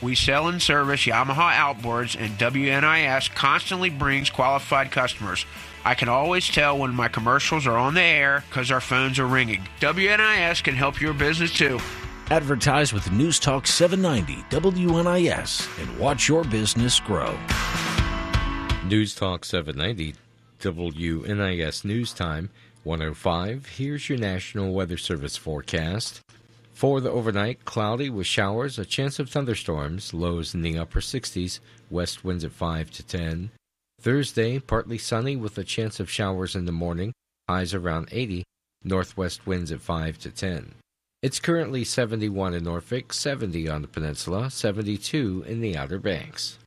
We sell and service Yamaha outboards, and WNIS constantly brings qualified customers. I can always tell when my commercials are on the air because our phones are ringing. WNIS can help your business too. Advertise with News Talk 790 WNIS and watch your business grow. News Talk 790 WNIS News Time 1:05. Here's your National Weather Service forecast. For the overnight, cloudy with showers, a chance of thunderstorms, lows in the upper 60s, west winds at 5 to 10. Thursday, partly sunny with a chance of showers in the morning, highs around 80, northwest winds at 5 to 10. It's currently 71 in Norfolk, 70 on the peninsula, 72 in the Outer Banks.